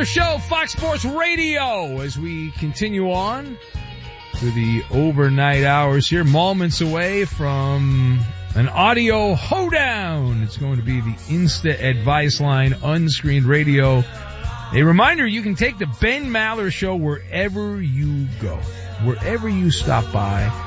Maller Show, Fox Sports Radio, as we continue on to the overnight hours here, moments away from an audio hoedown. It's going to be the Insta Advice Line unscreened radio. A reminder, you can take the Ben Maller Show wherever you go, wherever you stop by.